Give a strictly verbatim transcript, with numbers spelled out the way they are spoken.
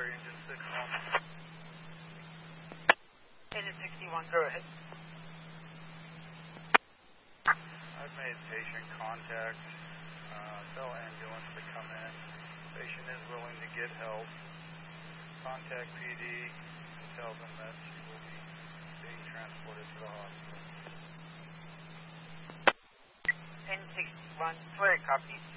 Sorry, engine six one. Engine sixty-one, go ahead. I've made patient contact. Uh, tell ambulance to come in. Patient is willing to get help. Contact P D and tell them that she will be being transported to the hospital. Engine sixty-one, swear copy.